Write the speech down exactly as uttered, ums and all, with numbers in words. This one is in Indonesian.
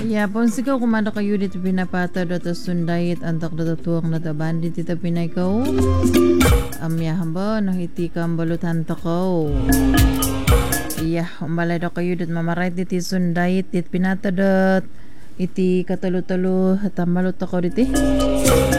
Ya pun sigaw kumanda kayo dito pinapata dito sundayit antak dito tuwang na tabandi dito pinay ko. Amya hamba nahiti kang balutan ko. Iya, umbalay do kayo dito mamaray dito sundayit dito pinata dito iti katalo-talo tambalot ako dito.